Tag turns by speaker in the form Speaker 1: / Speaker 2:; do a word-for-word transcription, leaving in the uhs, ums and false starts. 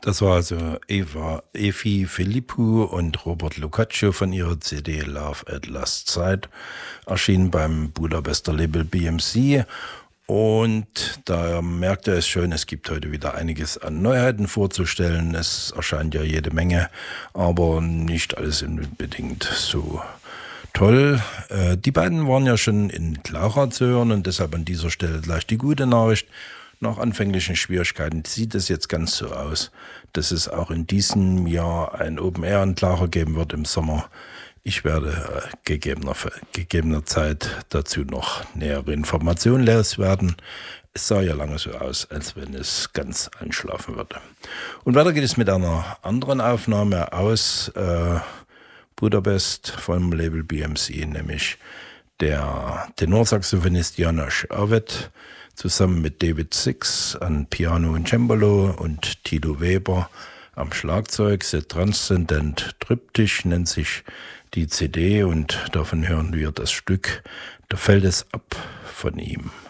Speaker 1: Das war also Eva Efi Philippou und Robert Lucaccio von ihrer C D Love at Last Sight, erschienen beim Budapester Label B M C. Und da merkt er es schon, es gibt heute wieder einiges an Neuheiten vorzustellen. Es erscheint ja jede Menge, aber nicht alles unbedingt so toll. Äh, die beiden waren ja schon in Clara zu hören und deshalb an dieser Stelle gleich die gute Nachricht. Nach anfänglichen Schwierigkeiten sieht es jetzt ganz so aus, dass es auch in diesem Jahr ein Open Air in Clara geben wird im Sommer. Ich werde äh, gegebener, gegebener Zeit dazu noch nähere Informationen loswerden. Es sah ja lange so aus, als wenn es ganz einschlafen würde. Und weiter geht es mit einer anderen Aufnahme aus äh, Budapest vom Label B M C, nämlich der Tenorsaxophonist János Ovid zusammen mit David Six an Piano und Cembalo und Tito Weber am Schlagzeug. The Transcendent Triptych nennt sich die C D und davon hören wir das Stück. Da fällt es ab von ihm.